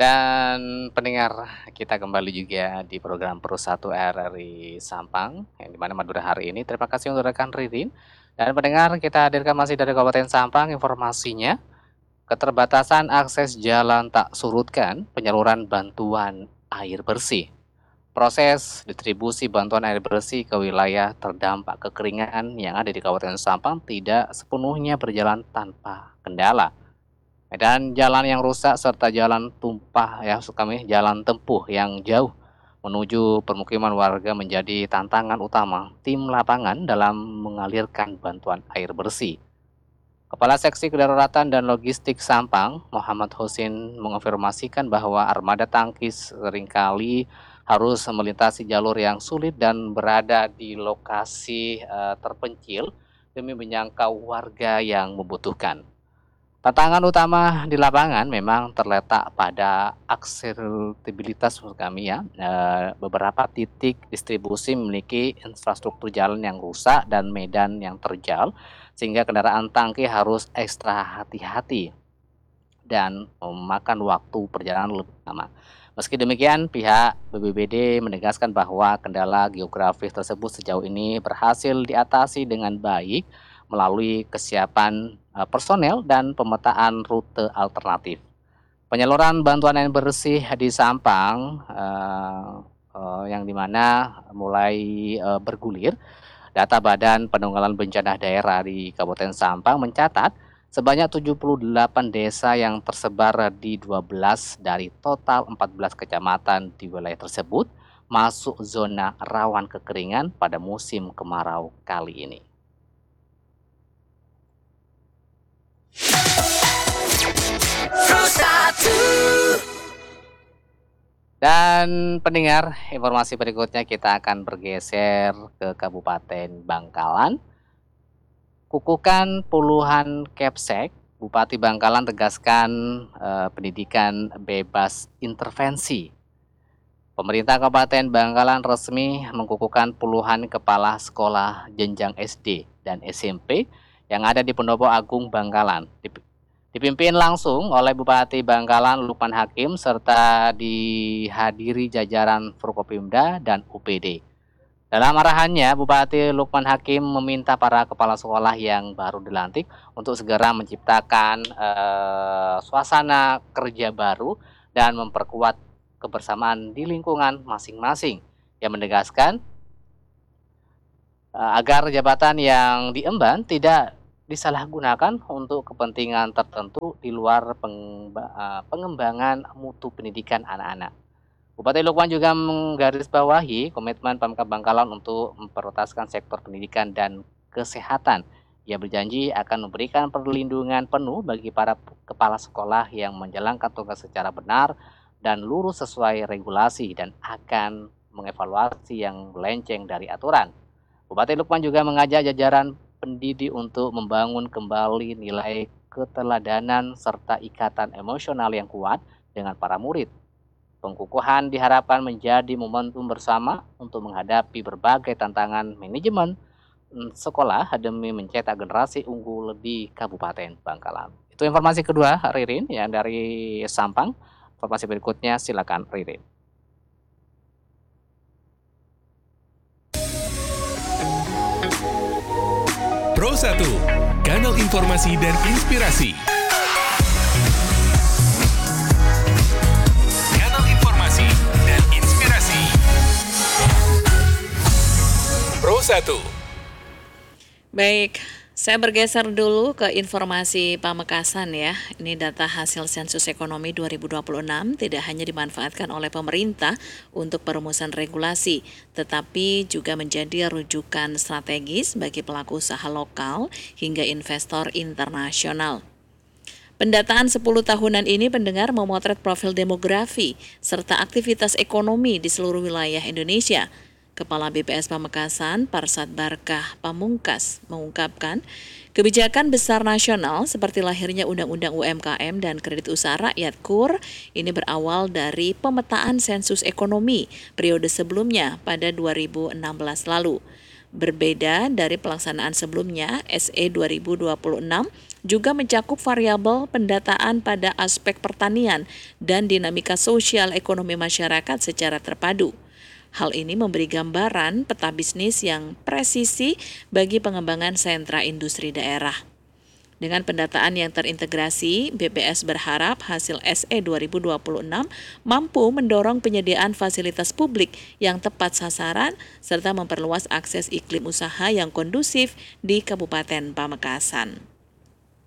Dan pendengar, kita kembali juga di program Pro 1 RRI Sampang, yang dimana Madura hari ini. Terima kasih untuk rekan Ririn. Dan pendengar, kita hadirkan masih dari Kabupaten Sampang informasinya. Keterbatasan akses jalan tak surutkan penyaluran bantuan air bersih. Proses distribusi bantuan air bersih ke wilayah terdampak kekeringan yang ada di Kabupaten Sampang tidak sepenuhnya berjalan tanpa kendala. Medan jalan yang rusak serta jalan tumpah ya maksud kami jalan tempuh yang jauh menuju permukiman warga menjadi tantangan utama tim lapangan dalam mengalirkan bantuan air bersih. Kepala Seksi Kedaruratan dan Logistik Sampang, Muhammad Husin mengonfirmasikan bahwa armada tangkis seringkali harus melintasi jalur yang sulit dan berada di lokasi terpencil demi menjangkau warga yang membutuhkan. Tantangan utama di lapangan memang terletak pada aksesibilitas menurut kami ya. Beberapa titik distribusi memiliki infrastruktur jalan yang rusak dan medan yang terjal, sehingga kendaraan tangki harus ekstra hati-hati dan memakan waktu perjalanan lebih lama. Meski demikian, pihak BPBD menegaskan bahwa kendala geografis tersebut sejauh ini berhasil diatasi dengan baik melalui kesiapan personel dan pemetaan rute alternatif. Penyaluran bantuan air bersih di Sampang yang dimana mulai bergulir. Data Badan Penanggulangan Bencana Daerah di Kabupaten Sampang mencatat sebanyak 78 desa yang tersebar di 12 dari total 14 kecamatan di wilayah tersebut masuk zona rawan kekeringan pada musim kemarau kali ini. Dan pendengar, informasi berikutnya kita akan bergeser ke Kabupaten Bangkalan. Kukukan puluhan Kepsek, Bupati Bangkalan tegaskan pendidikan bebas intervensi. Pemerintah Kabupaten Bangkalan resmi mengukuhkan puluhan kepala sekolah jenjang SD dan SMP yang ada di Pendopo Agung Bangkalan. Dipimpin langsung oleh Bupati Bangkalan Lukman Hakim serta dihadiri jajaran Forkopimda dan UPD. Dalam arahannya, Bupati Lukman Hakim meminta para kepala sekolah yang baru dilantik untuk segera menciptakan suasana kerja baru dan memperkuat kebersamaan di lingkungan masing-masing. Yang menegaskan agar jabatan yang diemban tidak disalahgunakan untuk kepentingan tertentu di luar pengembangan mutu pendidikan anak-anak. Bupati Lukman juga menggarisbawahi komitmen Pemkab Bangkalan untuk memprioritaskan sektor pendidikan dan kesehatan. Ia berjanji akan memberikan perlindungan penuh bagi para kepala sekolah yang menjalankan tugas secara benar dan lurus sesuai regulasi dan akan mengevaluasi yang melenceng dari aturan. Bupati Lukman juga mengajak jajaran pendidik untuk membangun kembali nilai keteladanan serta ikatan emosional yang kuat dengan para murid. Pengukuhan diharapkan menjadi momentum bersama untuk menghadapi berbagai tantangan manajemen sekolah demi mencetak generasi unggul di Kabupaten Bangkalan. Itu informasi kedua, Ririn, yang dari Sampang. Informasi berikutnya silakan Ririn. Pro 1, kanal informasi dan inspirasi. Kanal informasi dan inspirasi. Pro 1. Baik, saya bergeser dulu ke informasi Pamekasan ya. Ini data hasil sensus ekonomi 2026 tidak hanya dimanfaatkan oleh pemerintah untuk perumusan regulasi, tetapi juga menjadi rujukan strategis bagi pelaku usaha lokal hingga investor internasional. Pendataan 10 tahunan ini pendengar memotret profil demografi serta aktivitas ekonomi di seluruh wilayah Indonesia. Kepala BPS Pamekasan, Parsad Barkah Pamungkas, mengungkapkan kebijakan besar nasional seperti lahirnya Undang-Undang UMKM dan Kredit Usaha Rakyat KUR ini berawal dari pemetaan sensus ekonomi periode sebelumnya pada 2016 lalu. Berbeda dari pelaksanaan sebelumnya, SE 2026 juga mencakup variabel pendataan pada aspek pertanian dan dinamika sosial ekonomi masyarakat secara terpadu. Hal ini memberi gambaran peta bisnis yang presisi bagi pengembangan sentra industri daerah. Dengan pendataan yang terintegrasi, BPS berharap hasil SE 2026 mampu mendorong penyediaan fasilitas publik yang tepat sasaran serta memperluas akses iklim usaha yang kondusif di Kabupaten Pamekasan.